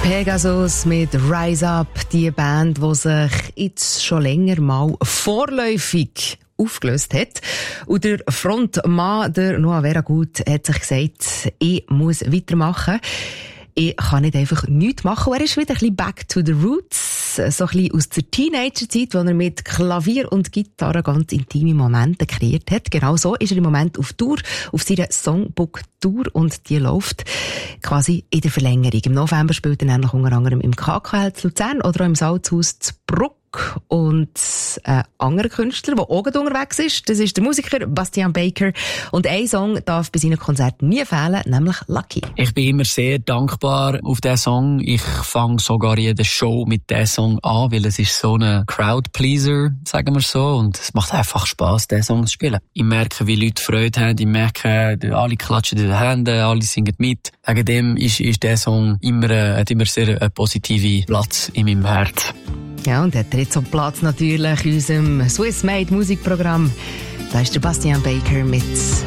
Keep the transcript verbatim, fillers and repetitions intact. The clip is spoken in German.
Pegasus mit Rise Up, die Band, die sich jetzt schon länger mal vorläufig aufgelöst hat. Und der Frontmann, der Noah Veragut, hat sich gesagt, ich muss weitermachen. Ich kann nicht einfach nichts machen. Er ist wieder ein bisschen back to the roots. So ein bisschen aus der Teenagerzeit, wo er mit Klavier und Gitarre ganz intime Momente kreiert hat. Genau so ist er im Moment auf Tour, auf seiner Songbook-Tour. Und die läuft quasi in der Verlängerung. Im November spielt er nämlich unter anderem im K K L zu Luzern oder auch im Salzhaus zu Bruck. Und ein anderer Künstler, der auch unterwegs ist, das ist der Musiker Bastian Baker. Und ein Song darf bei seinen Konzerten nie fehlen, nämlich Lucky. Ich bin immer sehr dankbar auf diesen Song. Ich fange sogar jede Show mit diesem Song an, weil es ist so ein Crowd-Pleaser, sagen wir so. Und es macht einfach Spass, diesen Song zu spielen. Ich merke, wie Leute Freude haben. Ich merke, alle klatschen in den Händen, alle singen mit. Wegen dem ist, ist dieser Song immer, hat immer sehr einen positiven Platz in meinem Herz. Ja, und hat er jetzt so Platz natürlich in unserem Swiss Made Musikprogramm. Da ist der Bastian Baker mit